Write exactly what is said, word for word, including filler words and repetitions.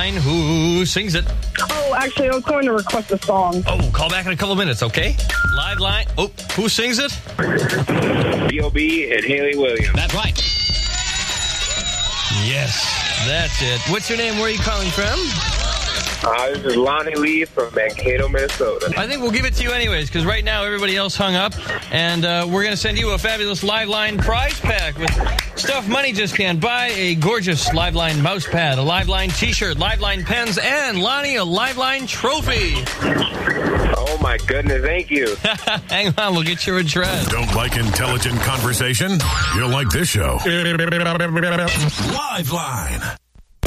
Line. Who sings it? Oh, actually, I was going to request a song. Oh, call back in a couple minutes, okay? Live Line. Oh, who sings it? B O B and Haley Williams. That's right. Yes, that's it. What's your name? Where are you calling from? Uh, this is Lonnie Lee from Mankato, Minnesota. I think we'll give it to you anyways, because right now everybody else hung up, and uh, we're going to send you a fabulous Live Line prize pack with stuff money just can't buy, a gorgeous Live Line mouse pad, a Live Line t-shirt, Live Line pens, and, Lonnie, a Live Line trophy. Oh, my goodness. Thank you. Hang on, we'll get your address. Don't like intelligent conversation? You'll like this show. Live Line.